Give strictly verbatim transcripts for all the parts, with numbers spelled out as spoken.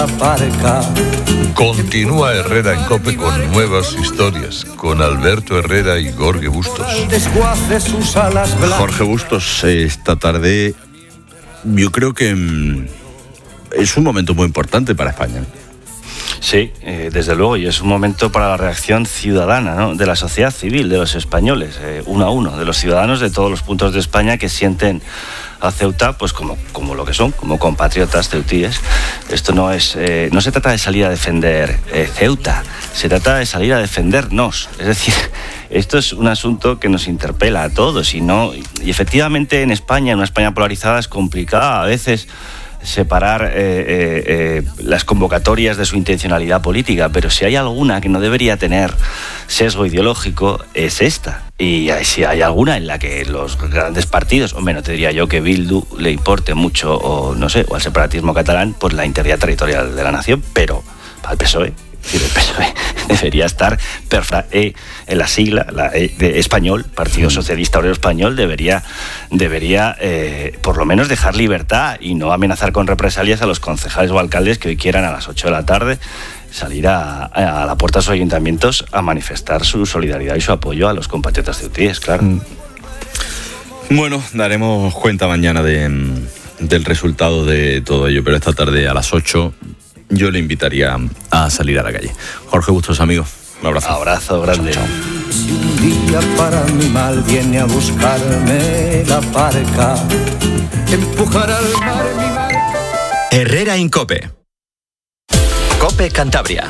Continúa Herrera en COPE con nuevas historias, con Alberto Herrera y Jorge Bustos. Jorge Bustos, esta tarde yo creo que mm, es un momento muy importante para España. Sí, eh, desde luego, y es un momento para la reacción ciudadana, ¿no?, de la sociedad civil, de los españoles, eh, uno a uno, de los ciudadanos de todos los puntos de España que sienten a Ceuta pues como, como lo que son, como compatriotas ceutíes. Esto no es, eh, no se trata de salir a defender eh, Ceuta, se trata de salir a defendernos. Es decir, esto es un asunto que nos interpela a todos y no, y efectivamente en España, en una España polarizada, es complicada a veces separar eh, eh, eh, las convocatorias de su intencionalidad política, pero si hay alguna que no debería tener sesgo ideológico es esta. Y si hay alguna en la que los grandes partidos, hombre, no te diría yo que Bildu le importe mucho, o no sé, o al separatismo catalán, pues la integridad territorial de la nación, pero para el P S O E, es decir, el P S O E debería estar perfra E en la sigla, la E de español, Partido Socialista Obrero Español, debería, debería eh, por lo menos dejar libertad y no amenazar con represalias a los concejales o alcaldes que hoy quieran a las ocho de la tarde salir a, a la puerta de sus ayuntamientos a manifestar su solidaridad y su apoyo a los compatriotas ceutíes, claro. Bueno, daremos cuenta mañana de, del resultado de todo ello, pero esta tarde a las ocho yo le invitaría a salir a la calle. Jorge Bustos, amigo, un abrazo. Abrazo grande. Chao. Si un día para mi mal viene a buscarme la parca, empujar al mar mi barca. Herrera en COPE. COPE Cantabria.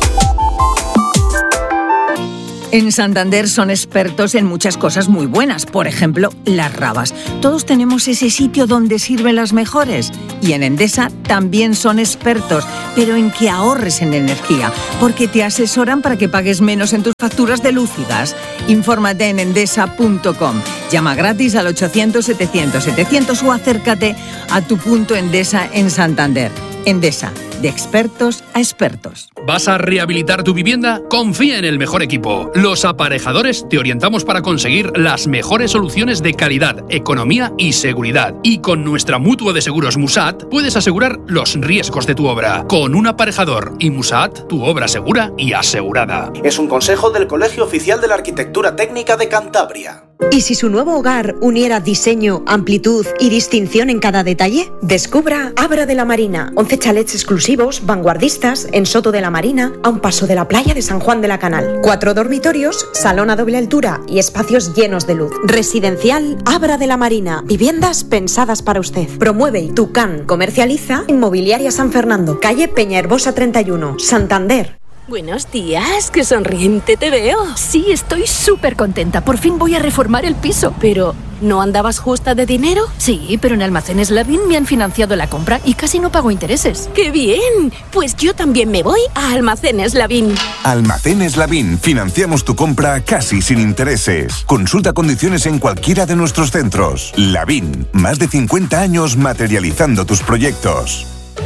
En Santander son expertos en muchas cosas muy buenas, por ejemplo, las rabas. Todos tenemos ese sitio donde sirven las mejores. Y en Endesa también son expertos, pero en que ahorres en energía, porque te asesoran para que pagues menos en tus facturas de luz y gas. Infórmate en endesa punto com. Llama gratis al ochocientos setecientos setecientos o acércate a tu punto Endesa en Santander. Endesa, de expertos a expertos. ¿Vas a rehabilitar tu vivienda? Confía en el mejor equipo. Los Aparejadores te orientamos para conseguir las mejores soluciones de calidad, economía y seguridad. Y con nuestra mutua de seguros Musat puedes asegurar los riesgos de tu obra. Con un aparejador y Musat, tu obra segura y asegurada. Es un consejo del Colegio Oficial de la Arquitectura Técnica de Cantabria. ¿Y si su nuevo hogar uniera diseño, amplitud y distinción en cada detalle? Descubra Abra de la Marina, once chalets exclusivos, vanguardistas, en Soto de la Marina, a un paso de la playa de San Juan de la Canal. Cuatro dormitorios, salón a doble altura y espacios llenos de luz. Residencial Abra de la Marina, viviendas pensadas para usted. Promueve Tucán, comercializa Inmobiliaria San Fernando, calle Peñaherbosa treinta y uno, Santander. Buenos días, qué sonriente te veo. Sí, estoy súper contenta. Por fin voy a reformar el piso. Pero, ¿no andabas justa de dinero? Sí, pero en Almacenes Lavín me han financiado la compra y casi no pago intereses. ¡Qué bien! Pues yo también me voy a Almacenes Lavín. Almacenes Lavín. Financiamos tu compra casi sin intereses. Consulta condiciones en cualquiera de nuestros centros. Lavín. Más de cincuenta años materializando tus proyectos.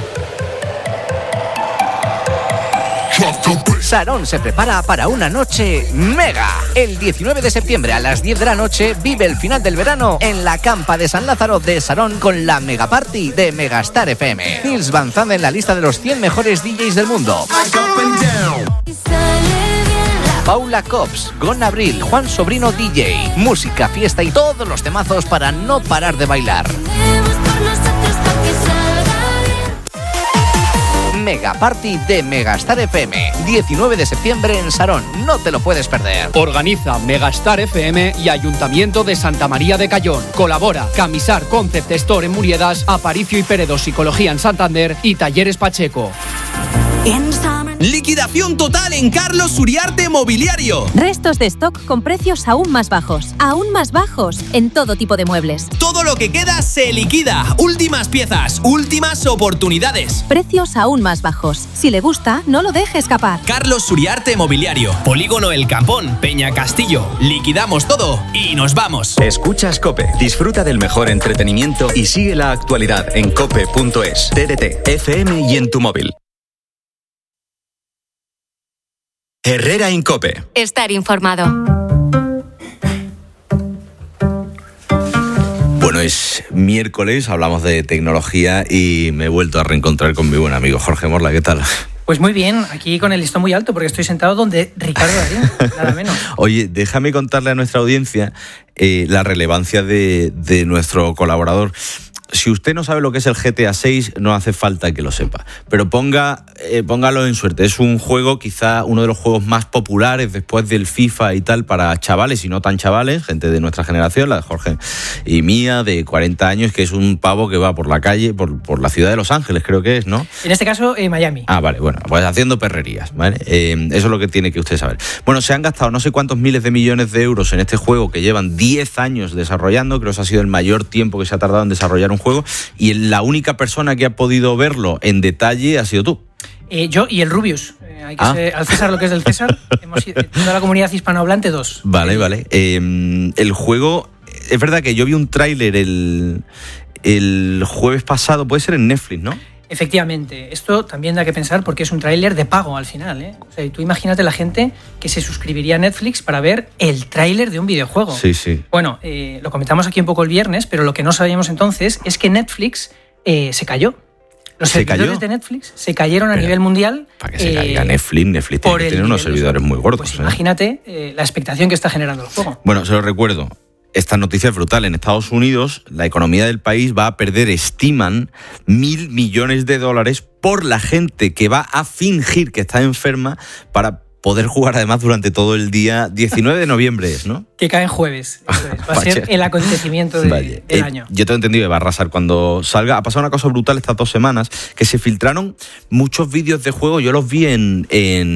Sarón se prepara para una noche mega. El diecinueve de septiembre a las diez de la noche vive el final del verano en la Campa de San Lázaro de Sarón con la Mega Party de Megastar F M. Nils Van Zandt en la lista de los cien mejores D Js del mundo. Paula Cops, Gon Abril, Juan Sobrino D J. Música, fiesta y todos los temazos para no parar de bailar. Mega Party de Megastar F M, diecinueve de septiembre en Sarón, no te lo puedes perder. Organiza Megastar F M y Ayuntamiento de Santa María de Cayón. Colabora Camisar Concept Store en Muriedas, Aparicio y Peredo Psicología en Santander y Talleres Pacheco. Liquidación total en Carlos Uriarte Mobiliario. Restos de stock con precios aún más bajos. Aún más bajos en todo tipo de muebles. Todo lo que queda se liquida. Últimas piezas, últimas oportunidades. Precios aún más bajos. Si le gusta, no lo deje escapar. Carlos Uriarte Mobiliario. Polígono El Campón, Peña Castillo. Liquidamos todo y nos vamos. Escuchas COPE. Disfruta del mejor entretenimiento y sigue la actualidad en cope punto es, T D T, F M y en tu móvil. Herrera en COPE. Estar informado. Bueno, es miércoles, hablamos de tecnología y me he vuelto a reencontrar con mi buen amigo Jorge Morla. ¿Qué tal? Pues muy bien, aquí con el listón muy alto porque estoy sentado donde Ricardo Darín, nada menos. Oye, déjame contarle a nuestra audiencia eh, la relevancia de, de nuestro colaborador. Si usted no sabe lo que es el G T A seis, no hace falta que lo sepa. Pero ponga, eh, póngalo en suerte. Es un juego, quizá uno de los juegos más populares después del FIFA y tal, para chavales y no tan chavales, gente de nuestra generación, la de Jorge y mía, de cuarenta años, que es un pavo que va por la calle, por, por la ciudad de Los Ángeles, creo que es, ¿no? En este caso, eh, Miami. Ah, vale, bueno, pues haciendo perrerías, ¿vale? Eh, eso es lo que tiene que usted saber. Bueno, se han gastado no sé cuántos miles de millones de euros en este juego que llevan diez años desarrollando, creo que ha sido el mayor tiempo que se ha tardado en desarrollar un juego, y la única persona que ha podido verlo en detalle ha sido tú. Eh, yo y el Rubius. Eh, hay que Ah. ser, al César lo que es del César. Hemos sido toda la comunidad hispanohablante dos. Vale, vale. Eh, el juego, es verdad que yo vi un tráiler el, el jueves pasado, puede ser en Netflix, ¿no? Efectivamente, esto también da que pensar porque es un tráiler de pago al final, ¿eh? O sea, tú imagínate la gente que se suscribiría a Netflix para ver el tráiler de un videojuego. Sí, sí. Bueno, eh, lo comentamos aquí un poco el viernes, pero lo que no sabíamos entonces es que Netflix eh, se cayó. Los ¿Se servidores cayó? de Netflix se cayeron a Pero, nivel mundial. Para que se eh, caiga Netflix, Netflix tiene por que el tener unos nivel de servidores muy gordos. Pues ¿eh? imagínate eh, la expectación que está generando el juego. Bueno, se lo recuerdo. Esta noticia es brutal. En Estados Unidos, la economía del país va a perder, estiman, mil millones de dólares por la gente que va a fingir que está enferma para poder jugar además durante todo el día. diecinueve de noviembre es, ¿no? Que cae en jueves. Eso es. Va a ser Vaya. el acontecimiento de- Vaya. del Eh, año. Yo tengo entendido que va a arrasar cuando salga. Ha pasado una cosa brutal estas dos semanas, que se filtraron muchos vídeos de juego. Yo los vi en,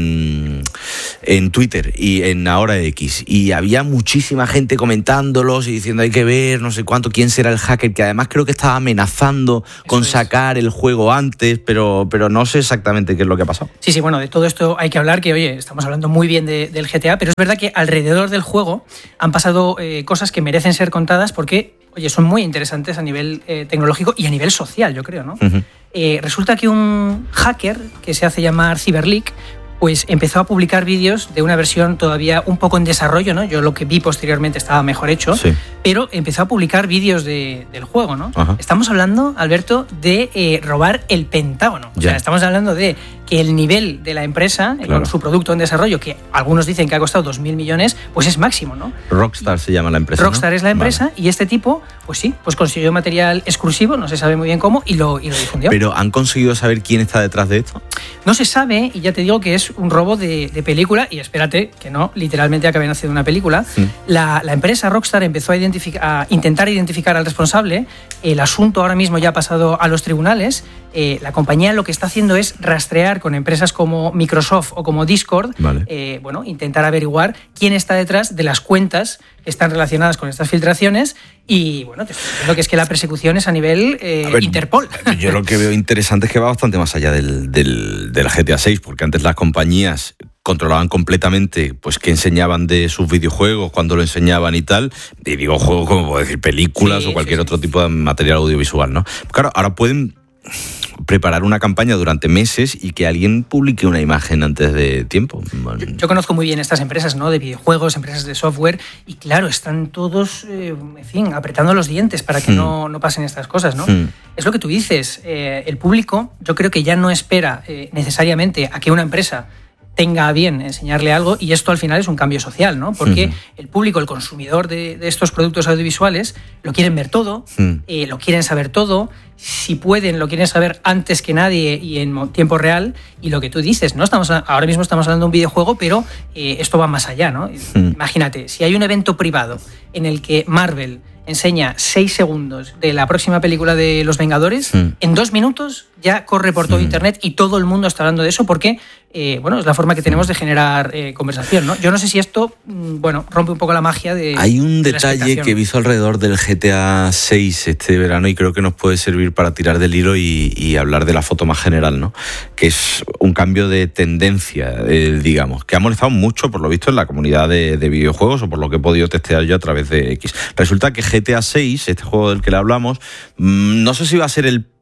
en, en Twitter y en Ahora X. Y había muchísima gente comentándolos y diciendo hay que ver, no sé cuánto, quién será el hacker, que además creo que estaba amenazando con sacar el juego antes, pero, pero no sé exactamente qué es lo que ha pasado. Sí, sí, bueno, de todo esto hay que hablar, que oye, estamos hablando muy bien de- del G T A, pero es verdad que alrededor del juego han pasado eh, cosas que merecen ser contadas porque, oye, son muy interesantes a nivel eh, tecnológico y a nivel social, yo creo, ¿no? Ujú. Eh, resulta que un hacker que se hace llamar Cyberleak pues empezó a publicar vídeos de una versión todavía un poco en desarrollo, ¿no? Yo lo que vi posteriormente estaba mejor hecho, Sí. pero empezó a publicar vídeos de- del juego, ¿no? Ajá. Estamos hablando, Alberto, de eh, robar el Pentágono. O Ya. sea, estamos hablando de que el nivel de la empresa, eh, Claro. con su producto en desarrollo, que algunos dicen que ha costado dos mil millones, pues es máximo, ¿no? Rockstar se llama la empresa, ¿no? Rockstar es la empresa y este tipo, pues sí, pues consiguió material exclusivo, no se sabe muy bien cómo, y lo, y lo difundió. Pero ¿han conseguido saber quién está detrás de esto? No se sabe, y ya te digo que es un robo de, de película, y espérate que no, literalmente acaben haciendo una película. La, la empresa Rockstar empezó a, identificar, a intentar identificar al responsable. El asunto ahora mismo ya ha pasado a los tribunales. Eh, la compañía lo que está haciendo es rastrear con empresas como Microsoft o como Discord, Vale. eh, bueno, intentar averiguar quién está detrás de las cuentas que están relacionadas con estas filtraciones. Y bueno, te estoy diciendo que es que la persecución es a nivel eh, A ver, Interpol. Yo lo que veo interesante es que va bastante más allá del, del, del G T A seis, porque antes las compañías controlaban completamente pues qué enseñaban de sus videojuegos, cuándo lo enseñaban y tal, y digo juegos como puedo decir películas Sí, o cualquier sí, sí. otro tipo de material audiovisual, ¿no? Claro, ahora pueden preparar una campaña durante meses y que alguien publique una imagen antes de tiempo. Bueno, Yo conozco muy bien estas empresas, ¿no? De videojuegos, empresas de software, y claro, están todos, eh, en fin, apretando los dientes para que Hmm. no, no pasen estas cosas, ¿no? Hmm. Es lo que tú dices, eh, el público yo creo que ya no espera eh, necesariamente a que una empresa tenga a bien enseñarle algo, y esto al final es un cambio social, ¿no? Porque Ujú. el público, el consumidor de, de estos productos audiovisuales, lo quieren ver todo, Mm. eh, lo quieren saber todo, si pueden lo quieren saber antes que nadie y en mo- tiempo real, y lo que tú dices, ¿no? Estamos a- ahora mismo estamos hablando de un videojuego, pero eh, esto va más allá, ¿no? Mm. Imagínate, si hay un evento privado en el que Marvel enseña seis segundos de la próxima película de Los Vengadores, Mm. en dos minutos ya corre por todo Internet y todo el mundo está hablando de eso porque, eh, bueno, es la forma que tenemos de generar eh, conversación, ¿no? Yo no sé si esto, mm, bueno, rompe un poco la magia de... Hay un de la detalle expectación. que he visto alrededor del G T A seis este verano y creo que nos puede servir para tirar del hilo y, y hablar de la foto más general, ¿no? Que es un cambio de tendencia, eh, digamos, que ha molestado mucho, por lo visto, en la comunidad de, de videojuegos o por lo que he podido testear yo a través de X. Resulta que G T A seis, este juego del que le hablamos, mmm, no sé si va a ser el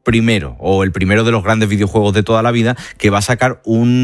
primero, o el primero de los grandes videojuegos de toda la vida, que va a sacar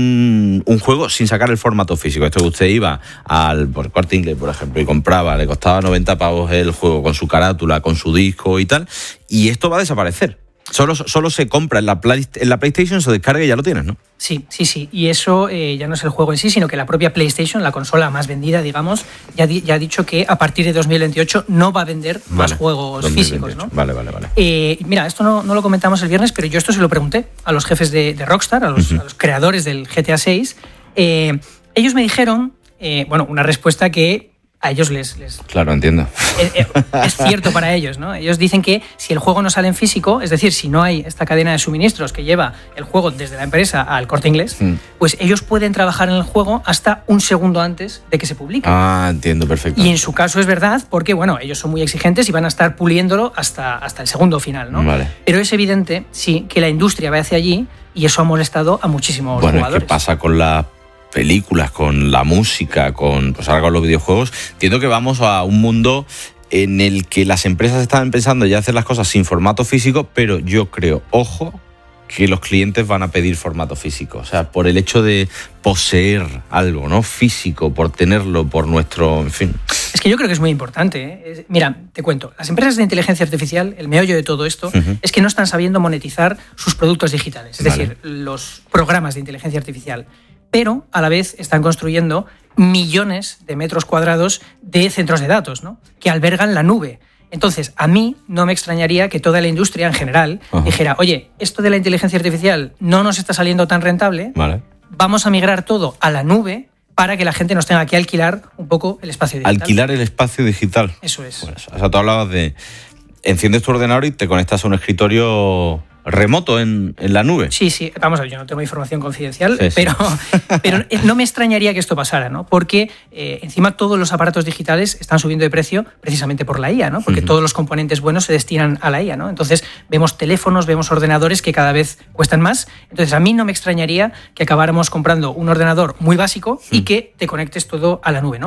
un, un juego sin sacar el formato físico. Esto que usted iba al por Corte Inglés, por ejemplo, y compraba, le costaba noventa pavos el juego con su carátula, con su disco y tal, y esto va a desaparecer. Solo, solo se compra en la, play, en la PlayStation, se descarga y ya lo tienes, ¿no? Sí, sí, sí. Y eso eh, ya no es el juego en sí, sino que la propia PlayStation, la consola más vendida, digamos, ya, di, ya ha dicho que a partir de dos mil veintiocho no va a vender vale, más juegos dos mil veintiocho. Físicos, ¿no? Vale, vale, vale. Eh, mira, esto no, no lo comentamos el viernes, pero yo esto se lo pregunté a los jefes de, de Rockstar, a los, uh-huh. a los creadores del G T A seis. Eh, ellos me dijeron, eh, bueno, una respuesta que a ellos les... les claro, entiendo. Es, es cierto para ellos, ¿no? Ellos dicen que si el juego no sale en físico, es decir, si no hay esta cadena de suministros que lleva el juego desde la empresa al Corte Inglés, mm. pues ellos pueden trabajar en el juego hasta un segundo antes de que se publique. Ah, entiendo, perfecto. Y en su caso es verdad porque, bueno, ellos son muy exigentes y van a estar puliéndolo hasta, hasta el segundo final, ¿no? Vale. Pero es evidente, sí, que la industria va hacia allí y eso ha molestado a muchísimos bueno, jugadores. ¿Qué pasa con la películas, con la música, con, pues ahora con los videojuegos? Entiendo que vamos a un mundo en el que las empresas están pensando ya hacer las cosas sin formato físico, pero yo creo, ojo, que los clientes van a pedir formato físico. O sea, por el hecho de poseer algo, ¿no? Físico, por tenerlo, por nuestro, en fin. Es que yo creo que es muy importante, ¿eh? Mira, te cuento, las empresas de inteligencia artificial, el meollo de todo esto, uh-huh. es que no están sabiendo monetizar sus productos digitales, es vale. decir, los programas de inteligencia artificial. Pero a la vez están construyendo millones de metros cuadrados de centros de datos, ¿no? Que albergan la nube. Entonces, a mí no me extrañaría que toda la industria en general uh-huh. dijera, oye, esto de la inteligencia artificial no nos está saliendo tan rentable, vale. vamos a migrar todo a la nube para que la gente nos tenga que alquilar un poco el espacio digital. Alquilar el espacio digital. Eso es. Pues, o sea, tú hablabas de... Enciendes tu ordenador y te conectas a un escritorio remoto en, en la nube. Sí, sí, vamos a ver, yo no tengo información confidencial, sí, pero, sí. pero no me extrañaría que esto pasara, ¿no? Porque eh, encima todos los aparatos digitales están subiendo de precio precisamente por la I A, ¿no? Porque uh-huh. todos los componentes buenos se destinan a la I A, ¿no? Entonces vemos teléfonos, vemos ordenadores que cada vez cuestan más. Entonces a mí no me extrañaría que acabáramos comprando un ordenador muy básico uh-huh. y que te conectes todo a la nube, ¿no?